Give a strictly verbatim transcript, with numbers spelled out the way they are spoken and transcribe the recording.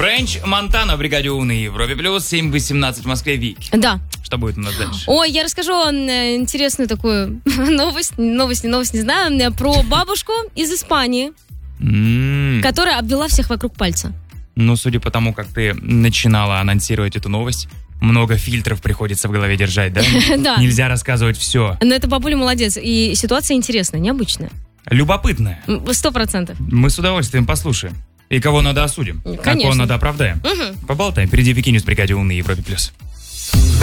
Френч Монтана в бригаде У на Европе плюс, семь восемнадцать в Москве. Вики. Да. Что будет у нас дальше? Ой, я расскажу э, интересную такую новость, новость, новость, не знаю, э, про бабушку из Испании, М. которая обвела всех вокруг пальца. Ну, судя по тому, как ты начинала анонсировать эту новость, много фильтров приходится в голове держать, да? Да. Нельзя рассказывать все. Но эта бабуля молодец, и ситуация интересная, необычная. Любопытная. М, Сто процентов. Мы с удовольствием послушаем. И кого надо осудим, а Конечно. кого надо оправдаем. Мгм. Поболтаем. Впереди Вики Ньюс в бригаде У на Европе плюс.